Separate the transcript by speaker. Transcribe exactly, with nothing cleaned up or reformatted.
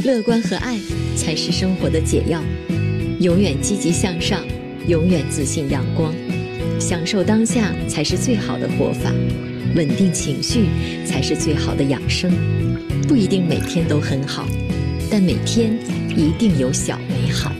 Speaker 1: 乐观和爱才是生活的解药。永远积极向上，永远自信阳光，享受当下才是最好的活法，稳定情绪才是最好的养生。不一定每天都很好，但每天一定有小美好。